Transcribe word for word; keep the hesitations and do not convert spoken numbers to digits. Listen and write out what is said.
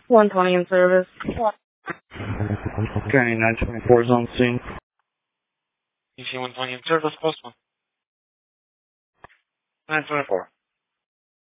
one twenty in service. Okay, nine twenty-four is on scene. You see one twenty in service, post one. nine twenty-four.